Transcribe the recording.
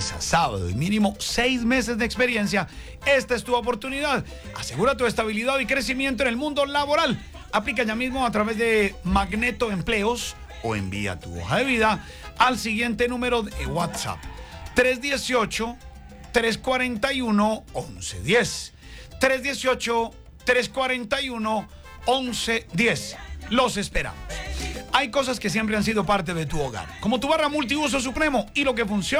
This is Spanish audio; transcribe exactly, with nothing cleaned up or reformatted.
lunes a sábado y mínimo seis meses de experiencia, esta es tu oportunidad. Asegura tu estabilidad y crecimiento en el mundo laboral. Aplica ya mismo a través de Magneto Empleos o envía tu hoja de vida al siguiente número de WhatsApp: tres uno ocho, tres cuatro uno, once diez. tres uno ocho, tres cuatro uno, once diez. Los esperamos. Hay cosas que siempre han sido parte de tu hogar, como tu barra multiuso supremo, y lo que funciona